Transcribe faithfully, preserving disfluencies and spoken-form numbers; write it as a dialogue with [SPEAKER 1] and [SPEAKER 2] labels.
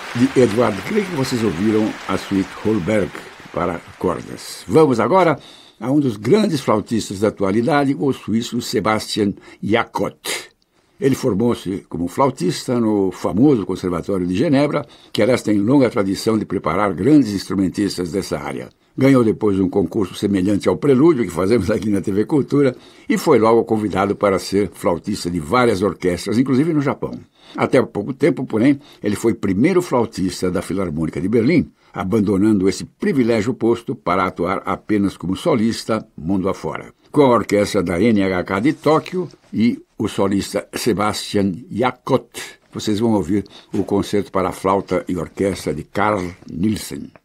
[SPEAKER 1] de Edvard Grieg, vocês ouviram a suíte Holberg para cordas. Vamos agora a um dos grandes flautistas da atualidade, o suíço Sebastian Jacott. Ele formou-se como flautista no famoso Conservatório de Genebra, que aliás tem longa tradição de preparar grandes instrumentistas dessa área. Ganhou depois um concurso semelhante ao Prelúdio, que fazemos aqui na T V Cultura, e foi logo convidado para ser flautista de várias orquestras, inclusive no Japão. Até há pouco tempo, porém, ele foi primeiro flautista da Filarmônica de Berlim, abandonando esse privilégio posto para atuar apenas como solista mundo afora. Com a orquestra da N H K de Tóquio e o solista Sebastian Jacott, vocês vão ouvir o concerto para flauta e orquestra de Carl Nielsen.